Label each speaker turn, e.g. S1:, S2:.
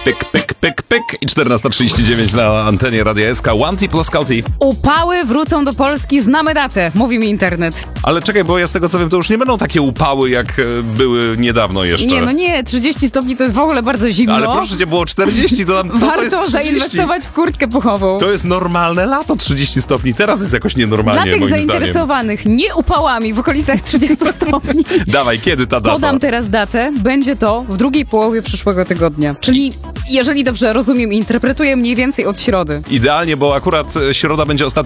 S1: Pyk, pyk, pyk, pyk i 14:39 na antenie Radia SK. One T plus Kauti.
S2: Upały wrócą do Polski, znamy datę, mówi mi internet.
S1: Ale czekaj, bo ja z tego co wiem, to już nie będą takie upały, jak były niedawno jeszcze.
S2: Nie, 30 stopni to jest w ogóle bardzo zimno.
S1: Ale proszę cię, było 40, to tam co to jest
S2: Warto
S1: 30?
S2: zainwestować w kurtkę puchową.
S1: To jest normalne lato, 30 stopni. Teraz jest jakoś nienormalnie,
S2: Dla tych
S1: moim zdaniem.
S2: zainteresowanych nie upałami w okolicach 30 stopni.
S1: Dawaj, kiedy ta data?
S2: Podam teraz datę. Będzie to w drugiej połowie przyszłego tygodnia. Czyli, jeżeli dobrze rozumiem i interpretuję, mniej więcej od środy.
S1: Idealnie, bo akurat środa będzie ostatnia